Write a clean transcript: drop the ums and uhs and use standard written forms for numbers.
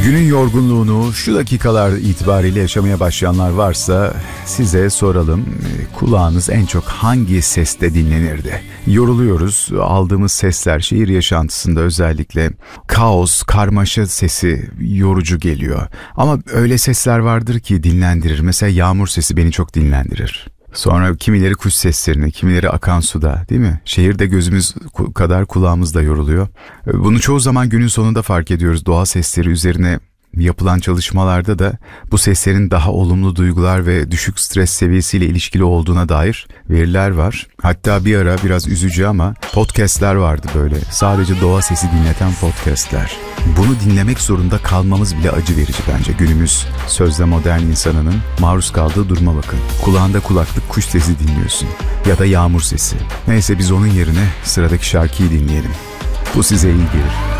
Günün yorgunluğunu şu dakikalar itibariyle yaşamaya başlayanlar varsa size soralım. Kulağınız en çok hangi seste dinlenirdi? Yoruluyoruz. Aldığımız sesler şehir yaşantısında özellikle kaos, karmaşa sesi yorucu geliyor. Ama öyle sesler vardır ki dinlendirir. Mesela yağmur sesi beni çok dinlendirir. Sonra kimileri kuş seslerini, kimileri akan suda, değil mi? Şehirde gözümüz kadar kulağımız da yoruluyor. Bunu çoğu zaman günün sonunda fark ediyoruz. Doğa sesleri üzerine yapılan çalışmalarda da bu seslerin daha olumlu duygular ve düşük stres seviyesiyle ilişkili olduğuna dair veriler var. Hatta bir ara biraz üzücü ama podcastler vardı böyle. Sadece doğa sesi dinleten podcastler. Bunu dinlemek zorunda kalmamız bile acı verici bence. Günümüz sözde modern insanının maruz kaldığı duruma bakın. Kulağında kulaklık kuş sesi dinliyorsun ya da yağmur sesi. Neyse biz onun yerine sıradaki şarkıyı dinleyelim. Bu size iyi gelir.